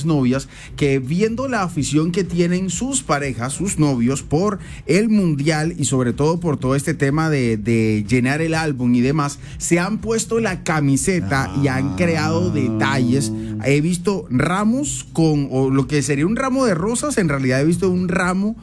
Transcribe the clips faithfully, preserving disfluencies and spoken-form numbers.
algunas novias que viendo la afición que tienen sus parejas, sus novios por el mundial y sobre todo por todo este tema de, de llenar el álbum y demás, se han puesto la camiseta ah. y han creado detalles. He visto ramos con, o lo que sería un ramo de rosas, en realidad he visto un ramo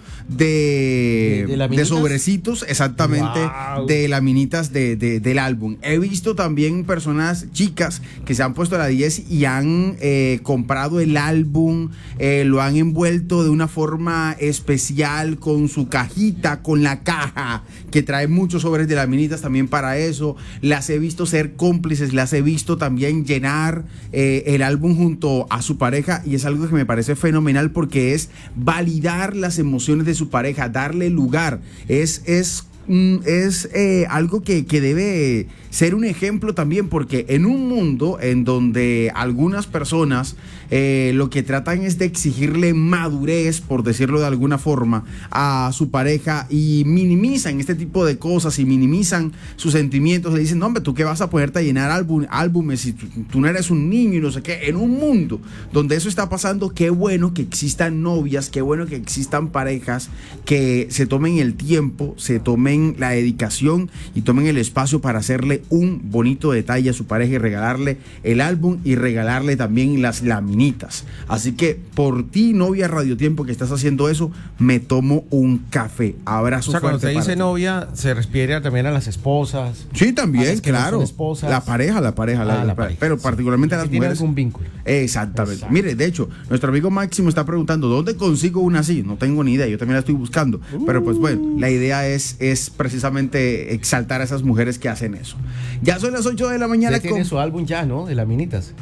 de, de, de, de sobrecitos, exactamente, wow. de laminitas de, de, del álbum. He visto también personas, chicas, que se han puesto la diez y han eh, comprado el álbum, eh, lo han envuelto de una forma especial con su cajita, con la caja, que trae muchos sobres de laminitas también para eso. Las he visto ser cómplices, las he visto también llenar eh, el álbum junto a su pareja, y es algo que me parece fenomenal porque es validar las emociones de su pareja, darle lugar, es, es, es eh, algo que, que debe ser un ejemplo también, porque en un mundo en donde algunas personas eh, lo que tratan es de exigirle madurez, por decirlo de alguna forma, a su pareja, y minimizan este tipo de cosas y minimizan sus sentimientos, le dicen, no hombre, ¿tú qué vas a ponerte a llenar álbum, álbumes si tú, tú no eres un niño y no sé qué? En un mundo donde eso está pasando, qué bueno que existan novias, qué bueno que existan parejas que se tomen el tiempo, se tomen la dedicación y tomen el espacio para hacerle un bonito detalle a su pareja y regalarle el álbum y regalarle también las laminitas. Así que por ti, novia Radio Tiempo, que estás haciendo eso, me tomo un café. Abrazo. O sea, fuerte. Cuando se dice ti. novia, se refiere también a las esposas. Sí, también, claro. No esposas. La pareja, la pareja, Ah, la, la la pareja, pero sí. particularmente a las tiene mujeres. Algún vínculo. Exactamente. Exacto. Mire, de hecho, nuestro amigo Máximo está preguntando, ¿dónde consigo una así? No tengo ni idea, yo también la estoy buscando. Uh. Pero pues bueno, la idea es, es precisamente exaltar a esas mujeres que hacen eso. Ya son las ocho de la mañana. Usted tiene con... su álbum ya, ¿no? De laminitas.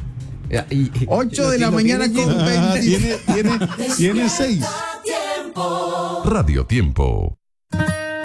ocho de la mañana con veinte. Tiene, tiene, tiene seis. Radio Tiempo.